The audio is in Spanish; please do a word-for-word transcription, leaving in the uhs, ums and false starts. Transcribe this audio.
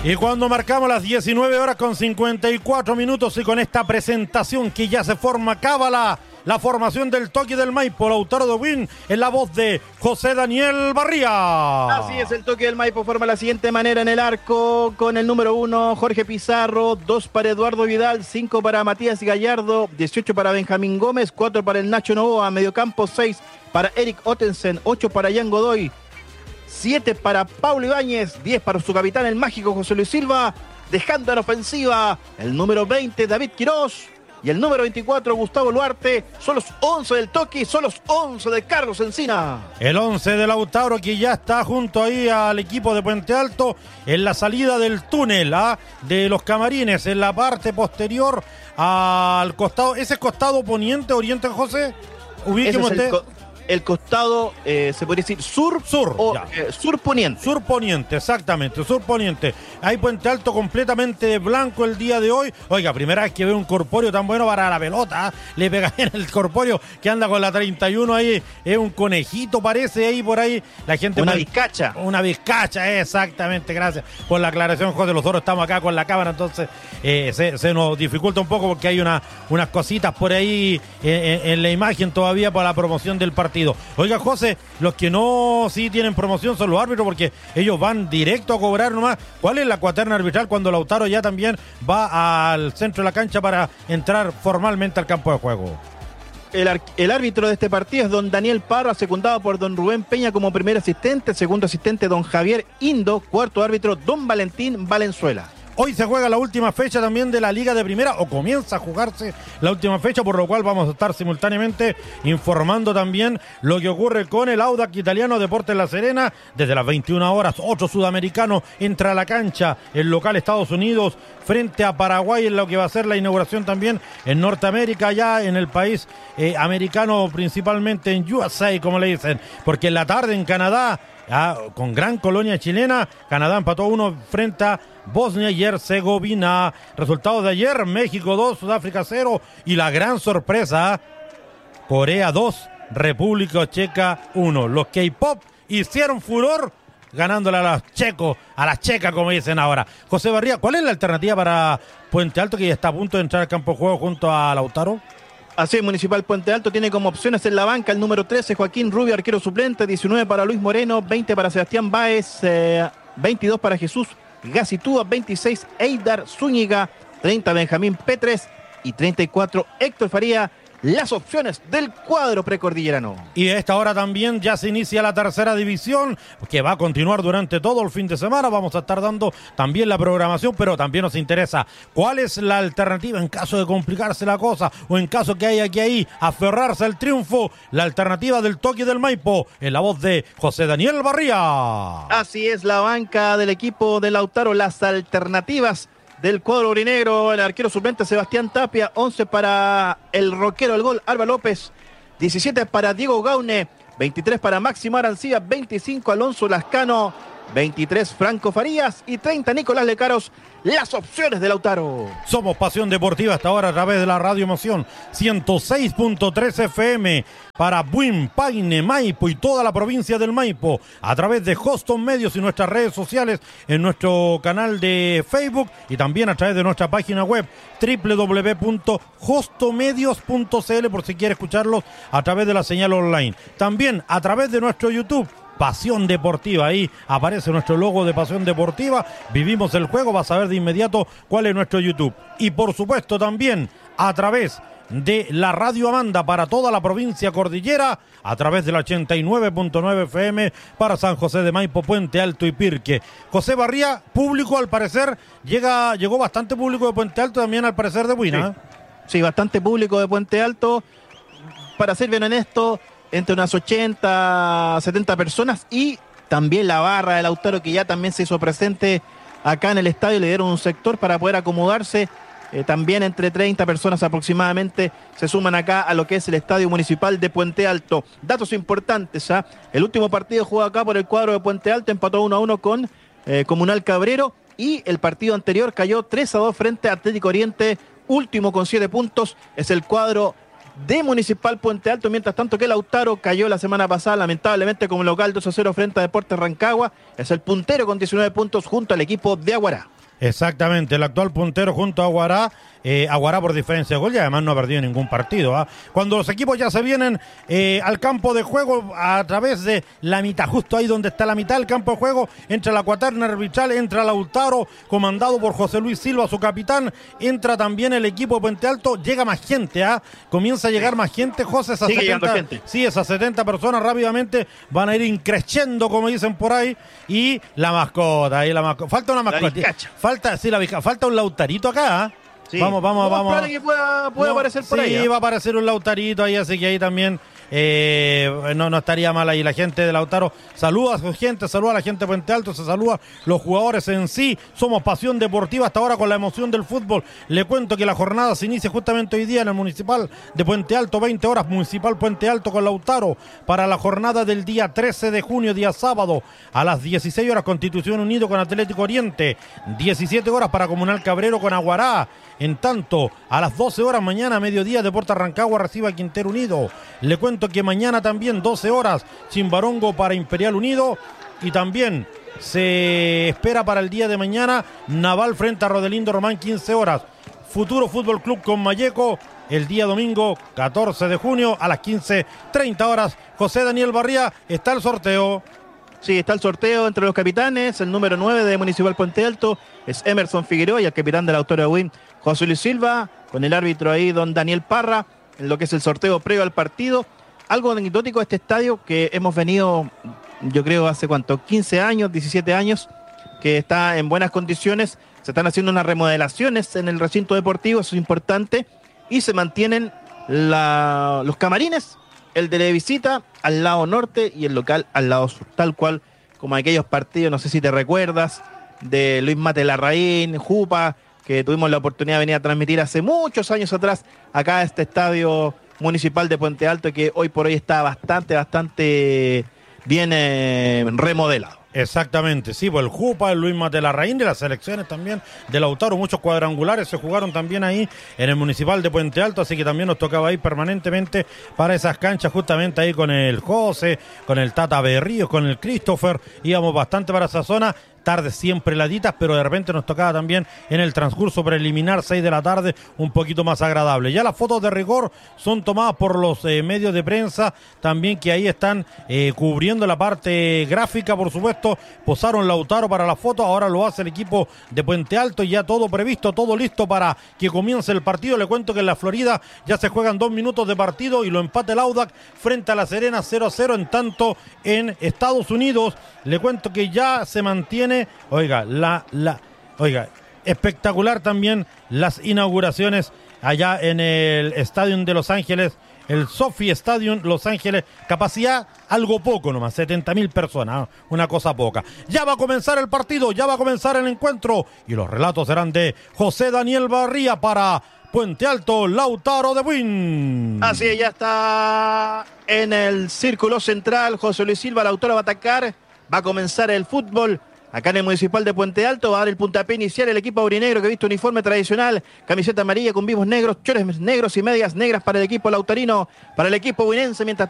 Y cuando marcamos las diecinueve horas con cincuenta y cuatro minutos y con esta presentación que ya se forma, cábala, la formación del Toki del Maipo, Lautaro de Win, en la voz de José Daniel Barría. Así es, el Toki del Maipo forma la siguiente manera en el arco, con el número uno, Jorge Pizarro, dos para Eduardo Vidal, cinco para Matías Gallardo, dieciocho para Benjamín Gómez, cuatro para el Nacho Novoa, mediocampo seis para Eric Ottensen, ocho para Jan Godoy, siete para Paulo Ibáñez, diez para su capitán el mágico José Luis Silva, dejando en ofensiva el número veinte David Quirós y el número veinticuatro Gustavo Luarte. Son los once del Toki, son los once de Carlos Encina. El once de Lautaro, que ya está junto ahí al equipo de Puente Alto en la salida del túnel, ¿ah? de los camarines, en la parte posterior al costado, ese costado poniente, oriente, José, ubíqueme usted. El costado, eh, se podría decir sur, sur o eh, sur poniente. Sur poniente, exactamente, sur poniente. Hay Puente Alto completamente de blanco el día de hoy. Oiga, primera vez que veo un corpóreo tan bueno para la pelota, ¿eh? Le pega en el corpóreo que anda con la treinta y uno ahí, es un conejito parece ahí por ahí. La gente una puede... vizcacha. Una vizcacha, exactamente, gracias por la aclaración, José. Nosotros estamos acá con la cámara, entonces eh, se, se nos dificulta un poco porque hay una, unas cositas por ahí eh, en, en la imagen todavía para la promoción del partido. Oiga, José, los que no sí tienen promoción son los árbitros porque ellos van directo a cobrar nomás. ¿Cuál es la cuaterna arbitral cuando Lautaro ya también va al centro de la cancha para entrar formalmente al campo de juego? El, ar- el árbitro de este partido es don Daniel Parra, secundado por don Rubén Peña como primer asistente, segundo asistente don Javier Indo, cuarto árbitro don Valentín Valenzuela. Hoy se juega la última fecha también de la Liga de Primera, o comienza a jugarse la última fecha, por lo cual vamos a estar simultáneamente informando también lo que ocurre con el Audax Italiano Deportes La Serena. Desde las veintiuna horas, otro sudamericano entra a la cancha, el local Estados Unidos, frente a Paraguay, en lo que va a ser la inauguración también en Norteamérica, ya en el país eh, americano, principalmente en U S A, como le dicen, porque en la tarde en Canadá, ah, con gran colonia chilena, Canadá empató uno frente a Bosnia y Herzegovina. Resultados de ayer: México dos, Sudáfrica cero, y la gran sorpresa, Corea dos, República Checa uno. Los K-pop hicieron furor ganándole a los checos, a las checas como dicen ahora. José Barría, ¿cuál es la alternativa para Puente Alto, que ya está a punto de entrar al campo de juego junto a Lautaro? Así es, Municipal Puente Alto tiene como opciones en la banca el número trece, Joaquín Rubio, arquero suplente, diecinueve para Luis Moreno, veinte para Sebastián Báez, eh, veintidós para Jesús Gacitúa, veintiséis Eidar Zúñiga, treinta Benjamín Petres y treinta y cuatro Héctor Faría. Las opciones del cuadro precordillerano. Y a esta hora también ya se inicia la tercera división, que va a continuar durante todo el fin de semana. Vamos a estar dando también la programación, pero también nos interesa cuál es la alternativa en caso de complicarse la cosa, o en caso que haya que ahí aferrarse al triunfo. La alternativa del Toki del Maipo, en la voz de José Daniel Barría. Así es, la banca del equipo de Lautaro, las alternativas del cuadro aurinegro: el arquero suplente Sebastián Tapia, once para el roquero del gol Alba López, diecisiete para Diego Gaune, veintitrés para Máximo Arancía, veinticinco Alonso Lascano, veintitrés Franco Farías y treinta Nicolás Lecaros. Las opciones de Lautaro. Somos Pasión Deportiva hasta ahora a través de la Radio Emoción ciento seis punto tres F M para Buin, Paine, Maipo y toda la provincia del Maipo, a través de Hoston Medios y nuestras redes sociales, en nuestro canal de Facebook y también a través de nuestra página web doble u doble u doble u punto hostomedios punto c l por si quiere escucharlos a través de la señal online. También a través de nuestro YouTube, Pasión Deportiva, ahí aparece nuestro logo de Pasión Deportiva. Vivimos el juego, vas a ver de inmediato cuál es nuestro YouTube. Y por supuesto también a través de la Radio Amanda para toda la provincia cordillera, a través del ochenta y nueve punto nueve F M para San José de Maipo, Puente Alto y Pirque. José Barría, público al parecer, llega llegó bastante público de Puente Alto también al parecer de Buina. Sí, sí, bastante público de Puente Alto. Para ser bien honesto, entre unas ochenta, setenta personas, y también la barra de Lautaro, que ya también se hizo presente acá en el estadio, le dieron un sector para poder acomodarse. Eh, también entre treinta personas aproximadamente se suman acá a lo que es el Estadio Municipal de Puente Alto. Datos importantes, ¿ah? El último partido jugado acá por el cuadro de Puente Alto, empató uno a uno con eh, Comunal Cabrero, y el partido anterior cayó tres a dos frente a Atlético Oriente. Último con siete puntos es el cuadro de Municipal Puente Alto, mientras tanto que Lautaro cayó la semana pasada lamentablemente como local dos a cero frente a Deportes Rancagua, es el puntero con diecinueve puntos junto al equipo de Aguará. Exactamente, el actual puntero junto a Aguará, eh, Aguará por diferencia de gol y además no ha perdido ningún partido. ¿eh? Cuando los equipos ya se vienen eh, al campo de juego a través de la mitad, justo ahí donde está la mitad del campo de juego, entra la cuaterna arbitral, entra Lautaro, comandado por José Luis Silva, su capitán, entra también el equipo de Puente Alto, llega más gente, ¿eh? comienza a llegar más gente, José, esas Sigue setenta, gente. sí, esas setenta personas rápidamente van a ir increciendo, como dicen por ahí, y la mascota, ahí la mascota, falta una mascota. Falta, sí, la vieja, falta un Lautarito acá, ¿eh? Sí. Vamos, vamos, no, vamos. que pueda, pueda no, aparecer por sí, ahí. ¿eh? va a aparecer un Lautarito ahí, así que ahí también eh, no, no estaría mal ahí. La gente de Lautaro saluda a su gente, saluda a la gente de Puente Alto, se saluda a los jugadores en sí. Somos pasión deportiva hasta ahora con la emoción del fútbol. Le cuento que la jornada se inicia justamente hoy día en el Municipal de Puente Alto, veinte horas, Municipal Puente Alto con Lautaro, para la jornada del día trece de junio, día sábado, a las dieciséis horas, Constitución Unido con Atlético Oriente, diecisiete horas para Comunal Cabrero con Aguará. En tanto, a las doce horas mañana, mediodía, Deportes Rancagua recibe a Quintero Unido. Le cuento que mañana también, doce horas, Chimbarongo para Imperial Unido. Y también se espera para el día de mañana, Naval frente a Rodelindo Román, quince horas. Futuro Fútbol Club con Malleco, el día domingo, catorce de junio, a las quince treinta horas. José Daniel Barría, está el sorteo. Sí, está el sorteo entre los capitanes. El número nueve de Municipal Puente Alto es Emerson Figueroa y el capitán de la Autora Win, José Luis Silva, con el árbitro ahí, don Daniel Parra, en lo que es el sorteo previo al partido. Algo anecdótico de este estadio que hemos venido, yo creo, hace cuánto, quince años, diecisiete años, que está en buenas condiciones. Se están haciendo unas remodelaciones en el recinto deportivo, eso es importante, y se mantienen la, los camarines, el de la visita al lado norte y el local al lado sur, tal cual como aquellos partidos, no sé si te recuerdas, de Luis Mate Larraín, Jupa, que tuvimos la oportunidad de venir a transmitir hace muchos años atrás acá a este estadio municipal de Puente Alto, que hoy por hoy está bastante, bastante bien eh, remodelado. Exactamente, sí, pues el Jupa, el Luis Mate Larraín, de las selecciones también de Lautaro, muchos cuadrangulares se jugaron también ahí en el Municipal de Puente Alto, así que también nos tocaba ir permanentemente para esas canchas, justamente ahí con el José, con el Tata Berríos, con el Christopher, íbamos bastante para esa zona. Tardes siempre heladitas, pero de repente nos tocaba también en el transcurso preliminar, seis de la tarde, un poquito más agradable. Ya las fotos de rigor son tomadas por los eh, medios de prensa, también que ahí están eh, cubriendo la parte gráfica, por supuesto. Posaron Lautaro para la foto, ahora lo hace el equipo de Puente Alto, y ya todo previsto, todo listo para que comience el partido. Le cuento que en la Florida ya se juegan dos minutos de partido y lo empate el Audax frente a La Serena cero a cero. En tanto, en Estados Unidos, le cuento que ya se mantiene Oiga, la, la, oiga, espectacular también las inauguraciones allá en el Estadio de Los Ángeles, el Sophie Stadium Los Ángeles, capacidad algo poco nomás, setenta mil personas, una cosa poca. Ya va a comenzar el partido, ya va a comenzar el encuentro, y los relatos serán de José Daniel Barría para Puente Alto, Lautaro de Win. Así es, ya está en el círculo central José Luis Silva. Lautaro va a atacar, va a comenzar el fútbol. Acá en el Municipal de Puente Alto va a dar el puntapié inicial el equipo aurinegro, que viste uniforme tradicional, camiseta amarilla con vivos negros, chores negros y medias negras para el equipo lautarino, para el equipo winense. Mientras